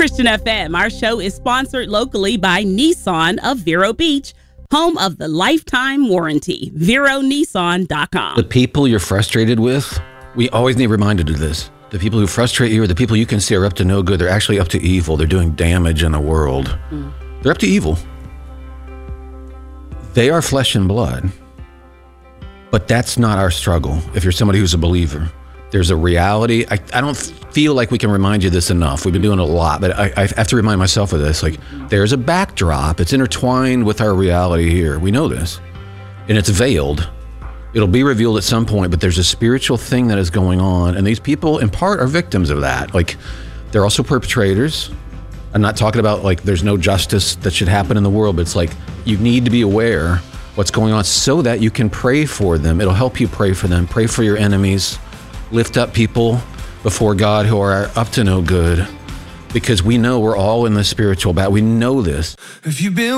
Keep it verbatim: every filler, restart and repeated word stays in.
Christian F M. Our show is sponsored locally by Nissan of Vero Beach, home of the lifetime warranty. Vero Nissan dot com. The people you're frustrated with, we always need reminded of this. The people who frustrate you are the people you can see are up to no good. They're actually up to evil. They're doing damage in the world. Mm. They're up to evil. They are flesh and blood. But that's not our struggle. If you're somebody who's a believer, there's a reality. I, I don't feel like we can remind you this enough. We've been doing it a lot, but I, I have to remind myself of this. Like, there's a backdrop. It's intertwined with our reality here. We know this. And it's veiled. It'll be revealed at some point, but there's a spiritual thing that is going on. And these people, in part, are victims of that. Like, they're also perpetrators. I'm not talking about, like, there's no justice that should happen in the world, but it's like, you need to be aware what's going on so that you can pray for them. It'll help you pray for them. Pray for your enemies. Lift up people before God who are up to no good, because we know we're all in the spiritual battle. We know this. If you've been